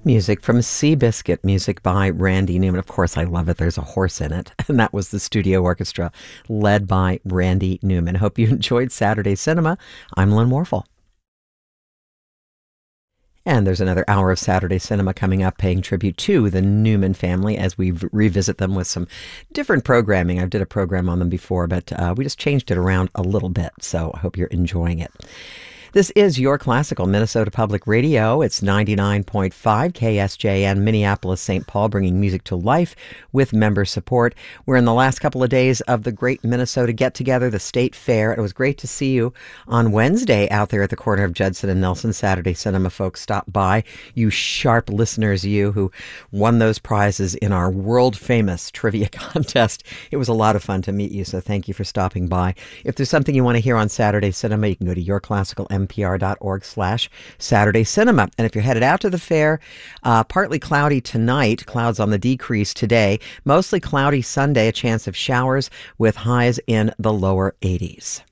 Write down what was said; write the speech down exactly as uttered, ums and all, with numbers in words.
Music from Seabiscuit, music by Randy Newman. Of course, I love it. There's a horse in it. And that was the studio orchestra led by Randy Newman. Hope you enjoyed Saturday Cinema. I'm Lynn Warfel. And there's another hour of Saturday Cinema coming up, paying tribute to the Newman family as we revisit them with some different programming. I did a program on them before, but uh, we just changed it around a little bit. So I hope you're enjoying it. This is your classical Minnesota Public Radio. It's ninety-nine point five K S J N, Minneapolis, Saint Paul, bringing music to life with member support. We're in the last couple of days of the Great Minnesota Get-Together, the State Fair. It was great to see you on Wednesday out there at the corner of Judson and Nelson. Saturday Cinema folks stopped by. You sharp listeners, you who won those prizes in our world-famous trivia contest. It was a lot of fun to meet you, so thank you for stopping by. If there's something you want to hear on Saturday Cinema, you can go to your classical M P R dot org slash Saturday Cinema. And if you're headed out to the fair, uh, partly cloudy tonight, clouds on the decrease today, mostly cloudy Sunday, a chance of showers with highs in the lower eighties.